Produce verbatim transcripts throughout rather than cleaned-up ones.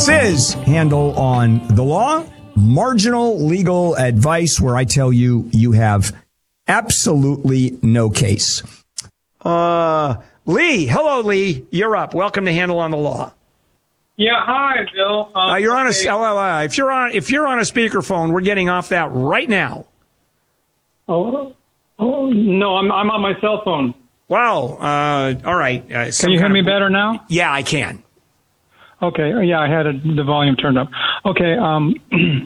This is Handel on the Law, marginal legal advice where I tell you you have absolutely no case. Uh, Lee, hello, Lee. You're up. Welcome to Handel on the Law. Yeah, hi, Bill. Um, uh, you're on okay. a uh, if you're on if you're on a speakerphone, we're getting off that right now. Oh, oh no, I'm I'm on my cell phone. Wow. Uh, all right. Uh, Can you hear me of, better now? Yeah, I can. Okay. Yeah, I had a, the volume turned up. Okay. Um,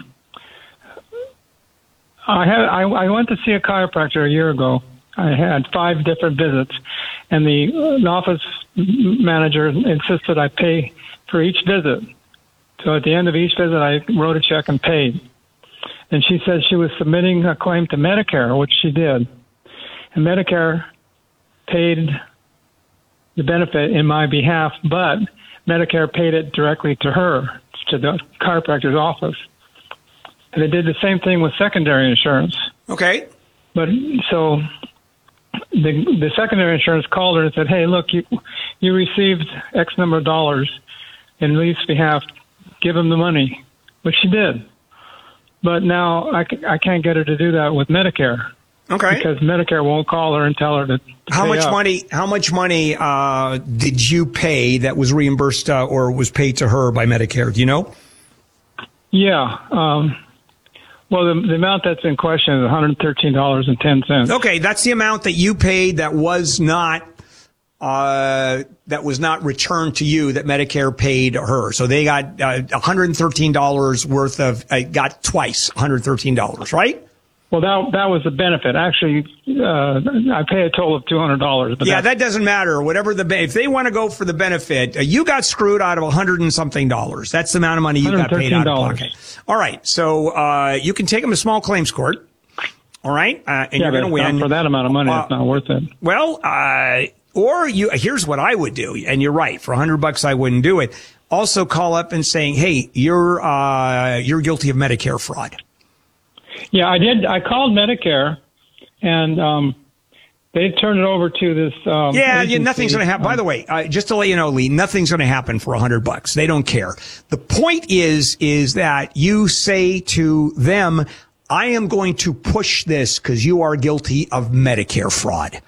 I had I, I went to see a chiropractor a year ago. I had five different visits, and the, uh, the office manager insisted I pay for each visit. So at the end of each visit, I wrote a check and paid. And she said she was submitting a claim to Medicare, which she did. And Medicare paid the benefit in my behalf, but Medicare paid it directly to her, to the chiropractor's office. And they did the same thing with secondary insurance. Okay. But so the the secondary insurance called her and said, hey, look, you you received X number of dollars in Lee's behalf. Give him the money, which she did. But now I, I can't get her to do that with Medicare. Okay. Because Medicare won't call her and tell her to, to how pay much up. money? How much money uh, did you pay that was reimbursed uh, or was paid to her by Medicare? Do you know? Yeah. Um, well, the, the amount that's in question is one hundred thirteen dollars and ten cents. Okay, that's the amount that you paid that was not uh, that was not returned to you that Medicare paid her. So they got uh, one hundred thirteen dollars worth of uh, got twice one hundred thirteen dollars, right? Well, that that was the benefit. Actually, uh, I pay a total of two hundred dollars. Yeah, that doesn't matter. Whatever the if they want to go for the benefit, uh, you got screwed out of a hundred and something dollars. That's the amount of money you got paid out of pocket. All right, so uh, you can take them to small claims court. All right, uh, and yeah, you're going to win for that amount of money. Uh, it's not worth it. Well, uh, or you. Here's what I would do, and you're right. For a hundred bucks, I wouldn't do it. Also, call up and saying, "Hey, you're uh, you're guilty of Medicare fraud." Yeah, I did. I called Medicare, and um, they turned it over to this. Um, yeah, agency. yeah, nothing's going to happen. By the way, uh, just to let you know, Lee, nothing's going to happen for a hundred bucks. They don't care. The point is, is that you say to them, "I am going to push this because you are guilty of Medicare fraud,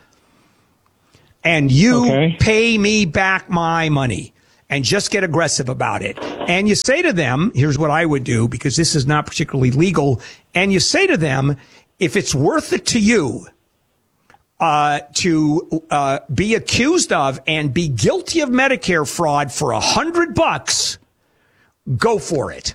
and you okay. pay me back my money." And just get aggressive about it. And you say to them, here's what I would do, because this is not particularly legal. And you say to them, if it's worth it to you uh, to uh, be accused of and be guilty of Medicare fraud for a hundred bucks, go for it.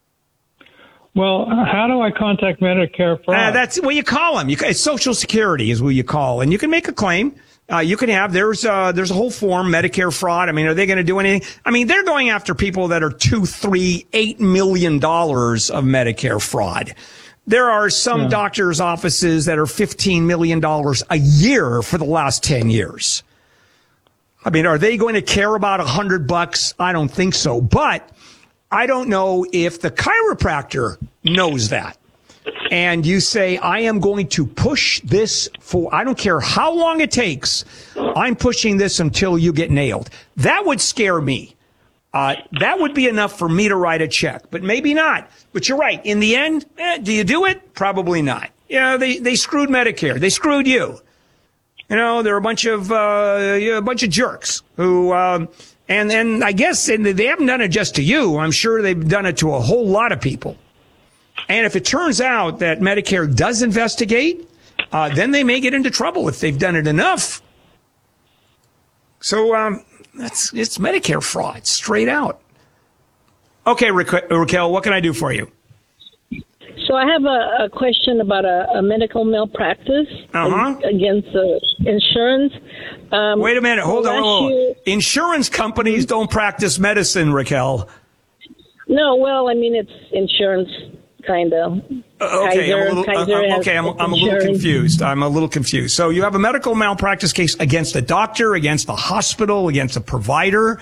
Well, how do I contact Medicare fraud? Uh, that's what you call them. You, it's Social Security is what you call, and you can make a claim. Uh, you can have, there's, uh, there's a whole form, Medicare fraud. I mean, are they going to do anything? I mean, they're going after people that are two, three, eight million dollars of Medicare fraud. There are some yeah. doctors' offices that are fifteen million dollars a year for the last ten years. I mean, are they going to care about a hundred bucks? I don't think so. But I don't know if the chiropractor knows that. And you say, I am going to push this for, I don't care how long it takes. I'm pushing this until you get nailed. That would scare me. Uh, that would be enough for me to write a check, but maybe not. But you're right. In the end, eh, do you do it? Probably not. You know, they, they screwed Medicare. They screwed you. You know, they're a bunch of, uh, a bunch of jerks who, um, and, and I guess and they haven't done it just to you. I'm sure they've done it to a whole lot of people. And if it turns out that Medicare does investigate, uh, then they may get into trouble if they've done it enough. So um, that's it's Medicare fraud, straight out. Okay, Ra- Raquel, what can I do for you? So I have a, a question about a, a medical malpractice uh-huh. against uh, insurance. Um, Wait a minute. Hold on. Hold on. You... Insurance companies don't practice medicine, Raquel. No, well, I mean, it's insurance. Kind of. Uh, okay, Kaiser, I'm a little, Kaiser uh, okay, I'm, I'm a little confused. I'm a little confused. So you have a medical malpractice case against a doctor, against a hospital, against a provider?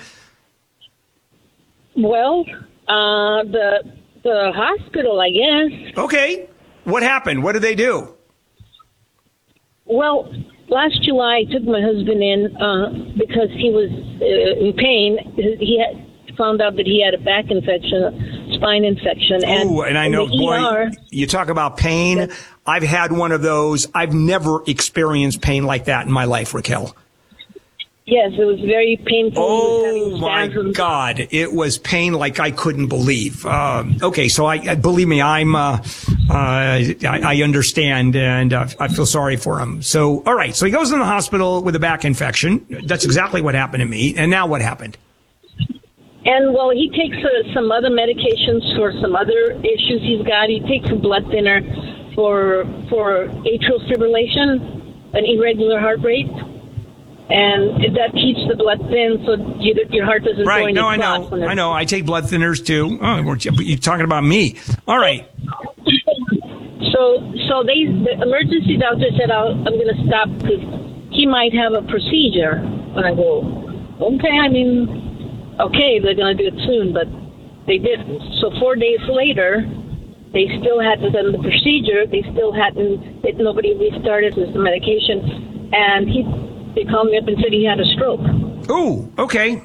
Well, uh, the the hospital, I guess. Okay. What happened? What did they do? Well, last July, I took my husband in uh, because he was uh, in pain. He had found out that he had a back infection, a spine infection. And, oh, and I know, the boy, E R, you talk about pain. Yes. I've had one of those. I've never experienced pain like that in my life, Raquel. Yes, it was very painful. Oh, my God. It was pain like I couldn't believe. Um, okay, so I, I believe me, I'm, uh, uh, I, I understand, and uh, I feel sorry for him. So, all right, so he goes in the hospital with a back infection. That's exactly what happened to me. And now what happened? And, well, he takes uh, some other medications for some other issues he's got. He takes a blood thinner for, for atrial fibrillation, an irregular heart rate. And that keeps the blood thin, so you, your heart doesn't right. go into no, I clot. know. I know. I take blood thinners too. Oh, we're, you're talking about me. All right. So, so they, the emergency doctor said, I'll, I'm going to stop because he might have a procedure. And I go, okay. I mean, okay, they're going to do it soon, but they didn't. So four days later, they still hadn't done the procedure. They still hadn't. It, nobody restarted his medication, and he. They called me up and said he had a stroke. Ooh, okay.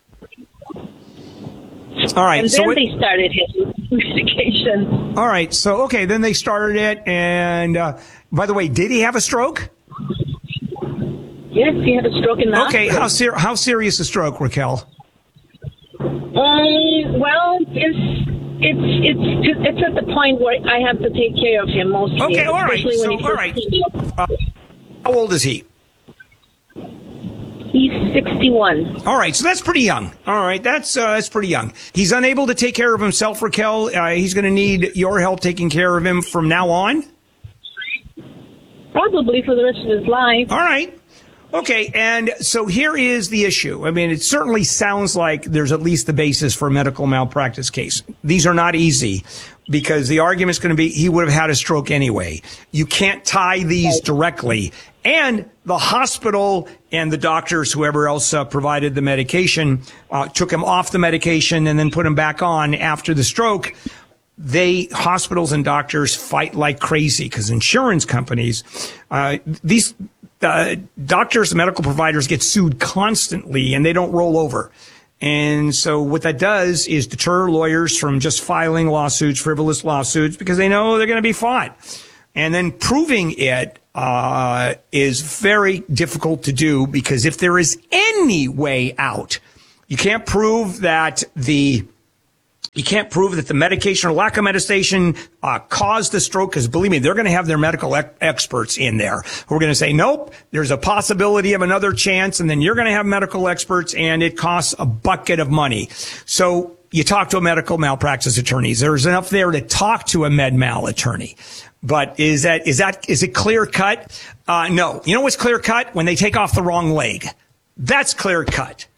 All right. And so then what, they started his medication. All right. So, okay, then they started it. And uh, by the way, did he have a stroke? Yes, he had a stroke in the Okay. hospital. How, ser- how serious a stroke, Raquel? Um, well, it's it's it's it's at the point where I have to take care of him mostly. Okay, all right. especially when So, he all first right. came up. Uh, how old is he? He's sixty-one. All right, so that's pretty young. All right, that's uh, that's pretty young. He's unable to take care of himself, Raquel. Uh, he's going to need your help taking care of him from now on. Probably for the rest of his life. All right. Okay, and so here is the issue. I mean, it certainly sounds like there's at least the basis for a medical malpractice case. These are not easy because the argument's going to be he would have had a stroke anyway. You can't tie these directly. And the hospital and the doctors, whoever else uh, provided the medication, uh, took him off the medication and then put him back on after the stroke. They, hospitals and doctors fight like crazy because insurance companies, uh, these uh, doctors, medical providers get sued constantly and they don't roll over. And so what that does is deter lawyers from just filing lawsuits, frivolous lawsuits, because they know they're going to be fought. And then proving it uh, is very difficult to do because if there is any way out, you can't prove that the You can't prove that the medication or lack of medication uh, caused the stroke, because believe me, they're going to have their medical ec- experts in there who are going to say, nope, there's a possibility of another chance, and then you're going to have medical experts, and it costs a bucket of money. So you talk to a medical malpractice attorney. There's enough there to talk to a med mal attorney. But is that is that is it clear cut? Uh, no. You know what's clear cut? When they take off the wrong leg. That's clear cut.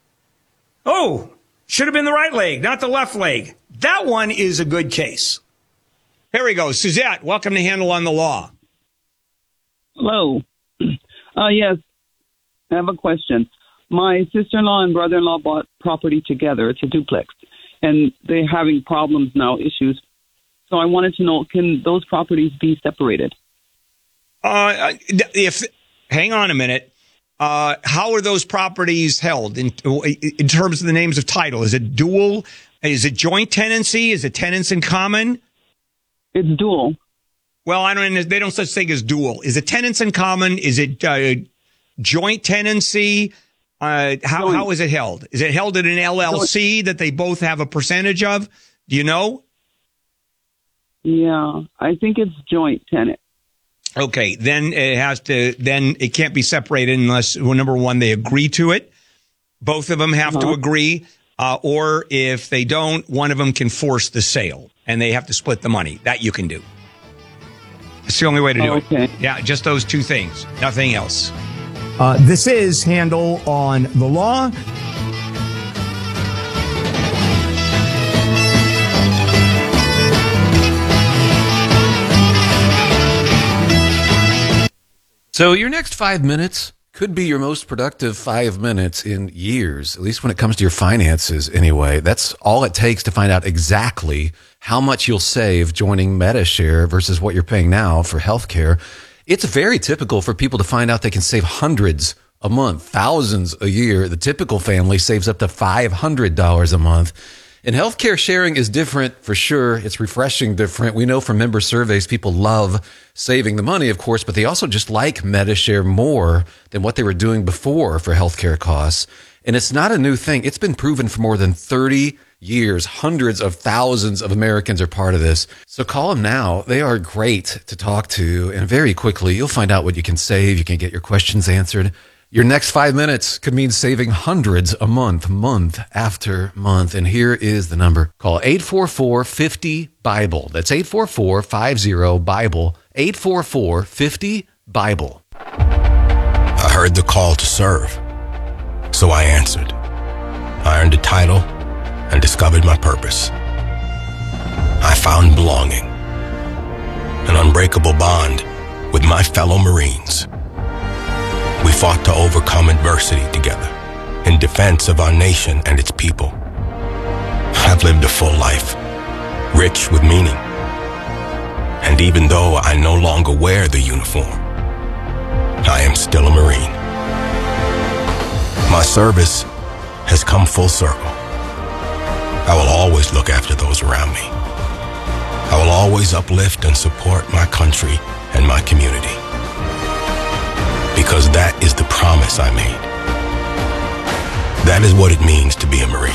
Oh. Should have been the right leg, not the left leg. That one is a good case. Here we go. Suzette, welcome to Handle on the Law. Hello. Uh, yes, I have a question. My sister-in-law and brother-in-law bought property together. It's a duplex. And they're having problems now, issues. So I wanted to know, can those properties be separated? Uh, if hang on a minute. Uh, how are those properties held in in terms of the names of title? Is it dual? Is it joint tenancy? Is it tenants in common? It's dual. Well, I don't. They don't such thing as dual. Is it tenants in common? Is it uh, joint tenancy? Uh, how Joint. how is it held? Is it held in an L L C joint. That they both have a percentage of? Do you know? Yeah, I think it's joint tenant. Okay, then it has to, then it can't be separated unless, well, number one, they agree to it. Both of them have uh-huh. to agree. Uh, or if they don't, one of them can force the sale and they have to split the money. That you can do. It's the only way to do oh, okay. it. Yeah, just those two things. Nothing else. Uh, this is Handle on the Law. So your next five minutes could be your most productive five minutes in years, at least when it comes to your finances anyway. That's all it takes to find out exactly how much you'll save joining Medi-Share versus what you're paying now for healthcare. It's very typical for people to find out they can save hundreds a month, thousands a year. The typical family saves up to five hundred dollars a month. And healthcare sharing is different for sure. It's refreshing different. We know from member surveys, people love saving the money, of course, but they also just like Medi-Share more than what they were doing before for healthcare costs. And it's not a new thing. It's been proven for more than thirty years. Hundreds of thousands of Americans are part of this. So call them now. They are great to talk to. And very quickly, you'll find out what you can save. You can get your questions answered. Your next five minutes could mean saving hundreds a month, month after month. And here is the number. Call eight four four, five zero, BIBLE. That's eight four four, five zero, BIBLE. eight four four, five zero, BIBLE. I heard the call to serve, so I answered. I earned a title and discovered my purpose. I found belonging, an unbreakable bond with my fellow Marines. We fought to overcome adversity together in defense of our nation and its people. I've lived a full life, rich with meaning. And even though I no longer wear the uniform, I am still a Marine. My service has come full circle. I will always look after those around me. I will always uplift and support my country and my community. Because that is the promise I made. That is what it means to be a Marine.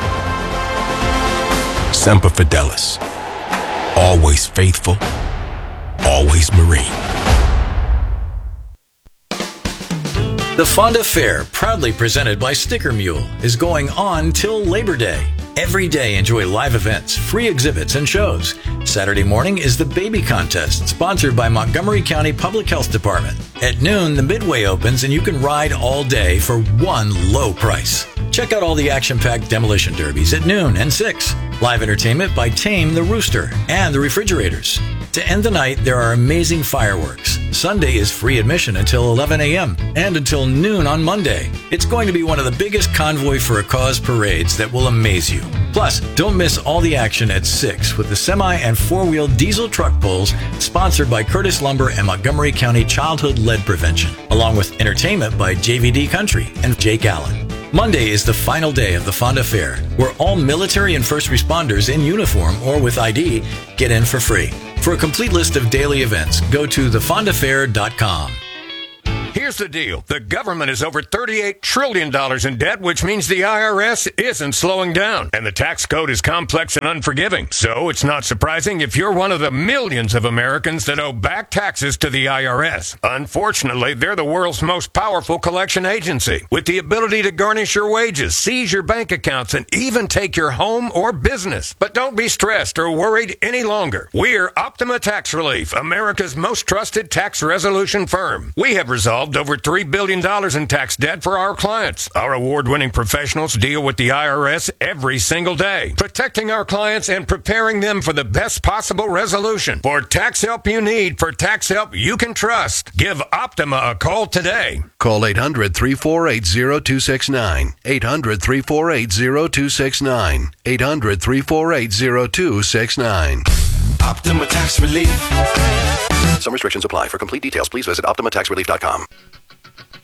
Semper Fidelis. Always faithful. Always Marine. The Fonda Fair, proudly presented by Sticker Mule, is going on till Labor Day. Every day, enjoy live events, free exhibits, and shows. Saturday morning is the Baby Contest, sponsored by Montgomery County Public Health Department. At noon, the Midway opens and you can ride all day for one low price. Check out all the action-packed demolition derbies at noon and six. Live entertainment by Tame the Rooster and the Refrigerators. To end the night, there are amazing fireworks. Sunday is free admission until eleven a.m. and until noon on Monday. It's going to be one of the biggest Convoy for a Cause parades that will amaze you. Plus, don't miss all the action at six with the semi and four-wheel diesel truck pulls sponsored by Curtis Lumber and Montgomery County Childhood Lead Prevention, along with entertainment by J V D Country and Jake Allen. Monday is the final day of the Fonda Fair, where all military and first responders in uniform or with I D get in for free. For a complete list of daily events, go to the fonda fair dot com. Here's the deal. The government is over thirty-eight trillion dollars in debt, which means the I R S isn't slowing down. And the tax code is complex and unforgiving. So it's not surprising if you're one of the millions of Americans that owe back taxes to the I R S. Unfortunately, they're the world's most powerful collection agency, with the ability to garnish your wages, seize your bank accounts, and even take your home or business. But don't be stressed or worried any longer. We're Optima Tax Relief, America's most trusted tax resolution firm. We have resolved over three billion dollars in tax debt for our clients. Our award-winning professionals deal with the I R S every single day, protecting our clients and preparing them for the best possible resolution. For tax help you need, for tax help you can trust, give Optima a call today. Call eight hundred, three four eight, zero two six nine. eight hundred, three four eight, zero two six nine. eight hundred, three four eight, zero two six nine. Optima Tax Relief. Some restrictions apply. For complete details, please visit optima tax relief dot com.